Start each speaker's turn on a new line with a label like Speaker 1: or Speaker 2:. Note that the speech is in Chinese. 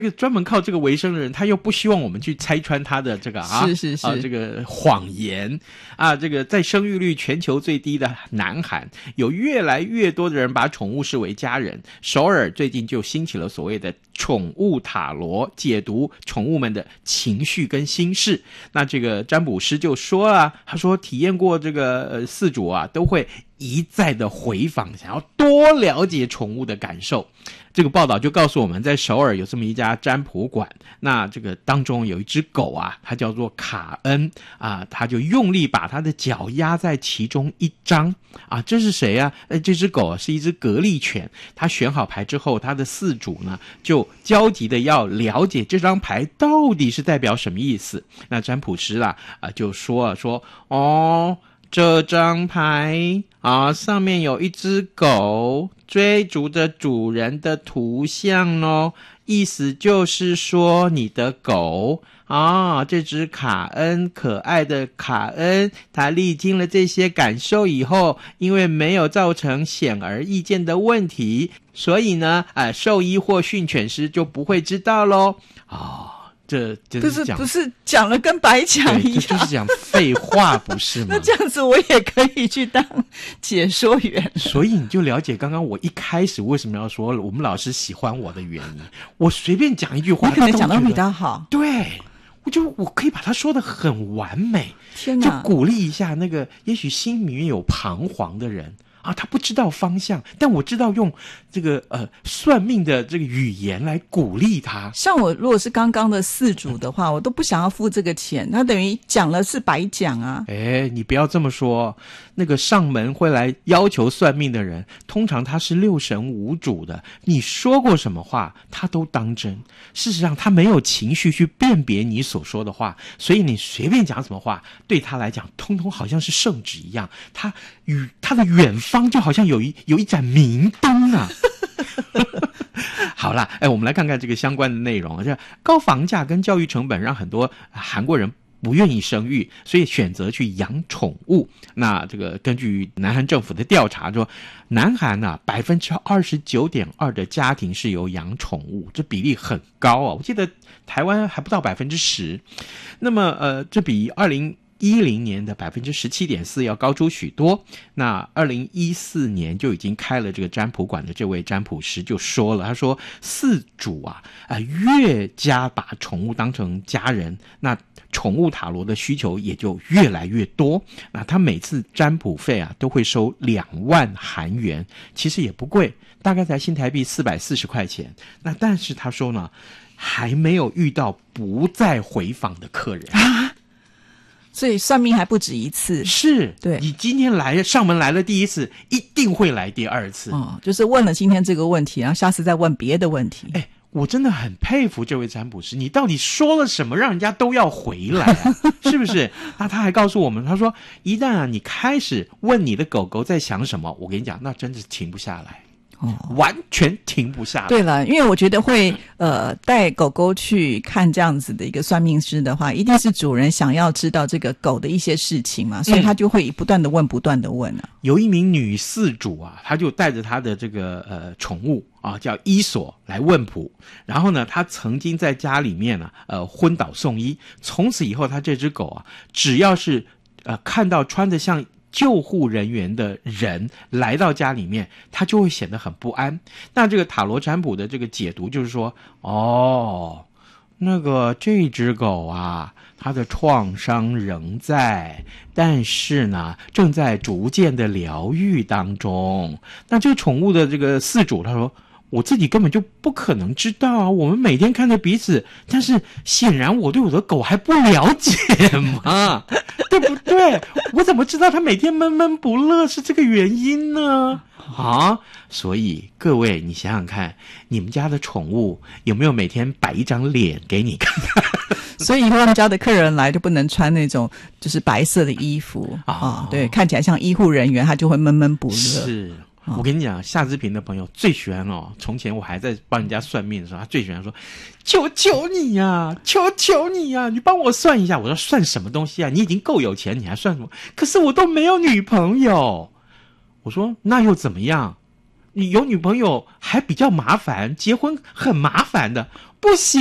Speaker 1: 专门靠这个为生的人，他又不希望我们去拆穿他的这个
Speaker 2: 是
Speaker 1: 这个谎言啊。这个在生育率全球最低的南韩，有越来越多的人把宠物视为家人。首尔最近就兴起了所谓的宠物塔罗，解读宠物们的情绪跟心事。那这个占卜师就说了，他说体验过这个饲主啊，都会一再的回访，想要多了解宠物的感受。这个报道就告诉我们，在首尔有这么一家占卜馆，那这个当中有一只狗啊，它叫做卡恩啊，它就用力把它的脚压在其中一张啊，这是谁啊？这只狗是一只格力犬，它选好牌之后，它的饲主呢就焦急的要了解这张牌到底是代表什么意思。那占卜师就说这张牌啊，上面有一只狗追逐着主人的图像哦，意思就是说你的狗啊，这只卡恩，可爱的卡恩，它历经了这些感受以后，因为没有造成显而易见的问题，所以呢，兽医或训犬师就不会知道咯。这
Speaker 2: 不是讲了跟白讲一样，
Speaker 1: 这就是讲废话，不是吗？
Speaker 2: 那这样子我也可以去当解说员。
Speaker 1: 所以你就了解刚刚我一开始为什么要说我们老师喜欢我的原因。我随便讲一句话，
Speaker 2: 你可能讲得比他好。
Speaker 1: 对，我可以把它说得很完美。
Speaker 2: 天哪，
Speaker 1: 就鼓励一下那个也许心里面有彷徨的人啊，他不知道方向，但我知道用这个算命的这个语言来鼓励他。
Speaker 2: 像我如果是刚刚的饲主的话，我都不想要付这个钱，他等于讲了是白讲啊。
Speaker 1: 你不要这么说，那个上门会来要求算命的人，通常他是六神无主的，你说过什么话他都当真。事实上他没有情绪去辨别你所说的话，所以你随便讲什么话对他来讲通通好像是圣旨一样，他与他的远方就好像有一盏明灯啊。好啦，我们来看看这个相关的内容。这高房价跟教育成本让很多韩国人不愿意生育，所以选择去养宠物。那这个根据南韩政府的调查说，南韩29.2% 的家庭是有养宠物，这比例很高哦。我记得台湾还不到10%。那么这比2010年的 17.4% 要高出许多。那2014年就已经开了这个占卜馆的这位占卜师就说了，他说饲主越加把宠物当成家人，那宠物塔罗的需求也就越来越多。那他每次占卜费都会收2万韩元，其实也不贵，大概才新台币440块钱。那但是他说呢，还没有遇到不再回访的客人啊。
Speaker 2: 所以算命还不止一次，
Speaker 1: 是，
Speaker 2: 对，
Speaker 1: 你今天上门来了第一次，一定会来第二次。
Speaker 2: 就是问了今天这个问题，然后下次再问别的问题。
Speaker 1: 我真的很佩服这位占卜师，你到底说了什么让人家都要回来啊？是不是？那他还告诉我们，他说一旦你开始问你的狗狗在想什么，我跟你讲，那真的是停不下来。完全停不下来。
Speaker 2: 对了，因为我觉得会带狗狗去看这样子的一个算命师的话，一定是主人想要知道这个狗的一些事情嘛，所以他就会不断的问
Speaker 1: 有一名女饲主她就带着她的这个宠物叫伊索来问卜，然后呢她曾经在家里面昏倒送医，从此以后她这只狗只要是看到穿得像救护人员的人来到家里面，他就会显得很不安。那这个塔罗占卜的这个解读就是说，那个这只狗它的创伤仍在，但是呢正在逐渐的疗愈当中。那这个宠物的这个饲主他说，我自己根本就不可能知道我们每天看着彼此，但是显然我对我的狗还不了解嘛，对不对？我怎么知道它每天闷闷不乐是这个原因呢？所以各位你想想看，你们家的宠物有没有每天摆一张脸给你看？
Speaker 2: 所以以后他们家的客人来就不能穿那种就是白色的衣服对，看起来像医护人员，他就会闷闷不乐。
Speaker 1: 是，我跟你讲，夏志平的朋友最喜欢从前我还在帮人家算命的时候，他最喜欢说，求求你呀，求求你呀，你帮我算一下。我说算什么东西啊，你已经够有钱，你还算什么？可是我都没有女朋友。我说那又怎么样？ 你有女朋友还比较麻烦，结婚很麻烦的，不行。